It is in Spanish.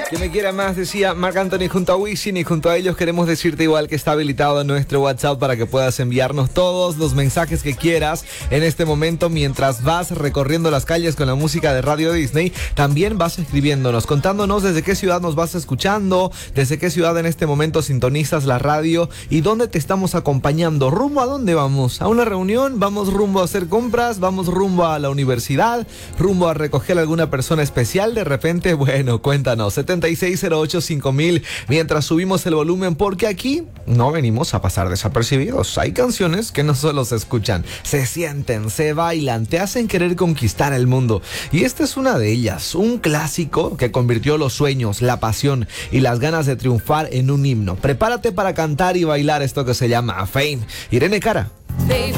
Que me quiera más, decía Marc Anthony junto a Wisin, y junto a ellos queremos decirte igual que está habilitado nuestro WhatsApp para que puedas enviarnos todos los mensajes que quieras en este momento mientras vas recorriendo las calles con la música de Radio Disney. También vas escribiéndonos, contándonos desde qué ciudad nos vas escuchando, desde qué ciudad en este momento sintonizas la radio y dónde te estamos acompañando. ¿Rumbo a dónde vamos? ¿A una reunión? ¿Vamos rumbo a hacer compras? ¿Vamos rumbo a la universidad? ¿Rumbo a recoger a alguna persona especial de repente? Bueno, cuéntanos. 76085000 mientras subimos el volumen, porque aquí no venimos a pasar desapercibidos. Hay canciones que no solo se escuchan, se sienten, se bailan, te hacen querer conquistar el mundo. Y esta es una de ellas, un clásico que convirtió los sueños, la pasión y las ganas de triunfar en un himno. Prepárate para cantar y bailar esto que se llama Fame. Irene Cara. Baby,